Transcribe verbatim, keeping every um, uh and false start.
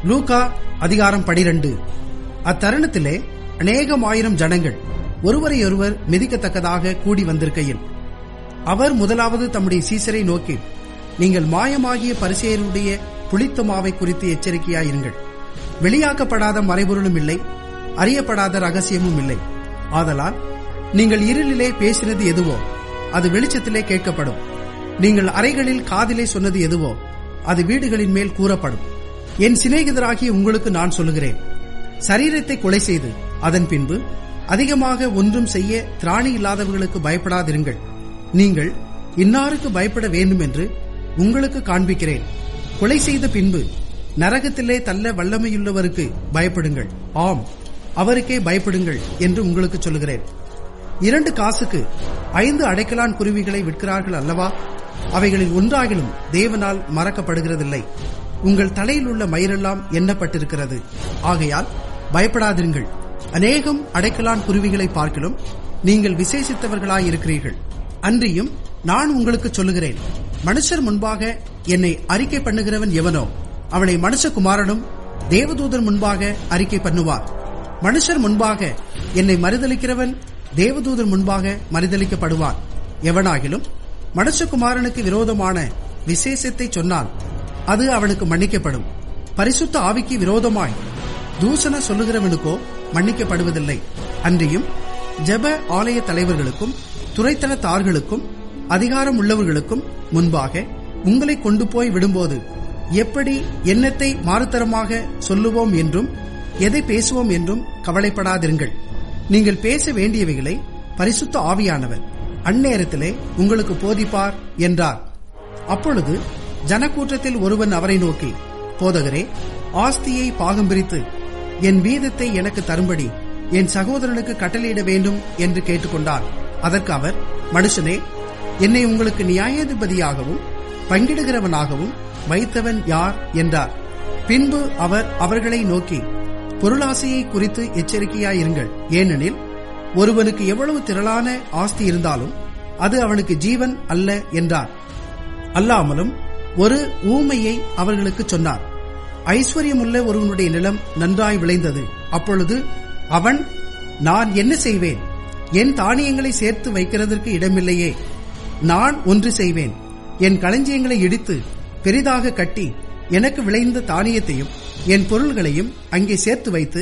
லூக்கா அதிகாரம் பனிரெண்டு. அத்தருணத்திலே அநேகம் ஆயிரம் ஜனங்கள் ஒருவரையொருவர் மிதிக்கத்தக்கதாக கூடி வந்திருக்கையில் அவர் முதலாவது தம்முடைய சீசரை நோக்கி, நீங்கள் மாயமாகிய பரிசேயருடைய புளித்த மாவை குறித்து எச்சரிக்கையாயிருங்கள். வெளியாக்கப்படாத மறைபொருளும் இல்லை, அறியப்படாத ரகசியமும் இல்லை. ஆதலால் நீங்கள் இருளிலே பேசினது எதுவோ அது வெளிச்சத்திலே கேட்கப்படும். நீங்கள் அறைகளில் காதிலே சொன்னது எதுவோ அது வீடுகளின் மேல் கூறப்படும். என் சிநேகிதராகிய உங்களுக்கு நான் சொல்லுகிறேன், சரீரத்தை கொலை செய்து அதன் பின்பு அதிகமாக ஒன்றும் செய்ய திராணி இல்லாதவர்களுக்கு பயப்படாதிருங்கள். நீங்கள் இன்னாருக்கு பயப்பட வேண்டும் என்று உங்களுக்கு காண்பிக்கிறேன். கொலை செய்த பின்பு நரகத்திலே தள்ள வல்லமையுள்ளவருக்கு பயப்படுங்கள், ஆம் அவருக்கே பயப்படுங்கள் என்று உங்களுக்கு சொல்லுகிறேன். இரண்டு காசுக்கு ஐந்து அடைக்கலான் குருவிகளை விற்கிறார்கள் அல்லவா? அவைகளில் ஒன்றாகிலும் தேவனால் மறக்கப்படுகிறதில்லை. உங்கள் தலையில் உள்ள மயிரெல்லாம் எண்ணப்பட்டிருக்கிறது. ஆகையால் பயப்படாதிருங்கள். அநேகம் அடைக்கலான் குருவிகளை பார்க்கிலும் நீங்கள் விசேஷித்தவர்களாயிருக்கிறீர்கள். அன்றியும் நான் உங்களுக்கு சொல்லுகிறேன், மனுஷர் முன்பாக என்னை அறிக்கை பண்ணுகிறவன் எவனோ அவனை மனுஷகுமாரனும் தேவதூதன் முன்பாக அறிக்கை பண்ணுவார். மனுஷர் முன்பாக என்னை மறுதலிக்கிறவன் தேவதூதன் முன்பாக மறுதலிக்கப்படுவான். எவனாகிலும் மனுஷகுமாரனுக்கு விரோதமான விசேஷத்தை சொன்னால் அது அவனுக்கு மன்னிக்கப்படும். பரிசுத்த ஆவிக்கு விரோதமாய் தூசண சொல்லுகிறவனுக்கோ மன்னிக்கப்படுவதில்லை. அன்றியும் ஜெப ஆலய தலைவர்களுக்கும் துரைத்தனத்தார்களுக்கும் அதிகாரம் உள்ளவர்களுக்கும் முன்பாக உங்களை கொண்டு போய் விடும்போது எப்படி எண்ணத்தை மாறுதரமாக சொல்லுவோம் என்றும் எதை பேசுவோம் என்றும் கவலைப்படாதிருங்கள். நீங்கள் பேச வேண்டியவைகளை பரிசுத்த ஆவியானவர் அந்நேரத்திலே உங்களுக்கு போதிப்பார் என்றார். அப்பொழுது ஜனக்கூட்டத்தில் ஒருவன் அவரை நோக்கி, போதகரே, ஆஸ்தியை பாகம் பிரித்து என் வீதத்தை எனக்கு தரும்படி என் சகோதரனுக்கு கட்டளையிட வேண்டும் என்று கேட்டுக்கொண்டார். அதற்கு அவர், மனுஷனே, என்னை உங்களுக்கு நியாயாதிபதியாகவும் பங்கிடுகிறவனாகவும் வைத்தவன் யார் என்றார். பின்பு அவர் அவர்களை நோக்கி, பொருளாசையை குறித்து எச்சரிக்கையாயிருங்கள். ஏனெனில் ஒருவனுக்கு எவ்வளவு திரளான ஆஸ்தி இருந்தாலும் அது அவனுக்கு ஜீவன் அல்ல என்றார். அல்லாமலும் ஒரு ஊமையை அவர்களுக்கு சொன்னார். ஐஸ்வர்யமுள்ள ஒருவனுடைய நிலம் நன்றாய் விளைந்தது. அப்பொழுது அவன், நான் என்ன செய்வேன்? என் தானியங்களை சேர்த்து வைக்கிறதற்கு இடமில்லையே. நான் ஒன்று செய்வேன், என் களஞ்சியங்களை இடித்து பெரிதாக கட்டி எனக்கு விளைந்த தானியத்தையும் என் பொருள்களையும் அங்கே சேர்த்து வைத்து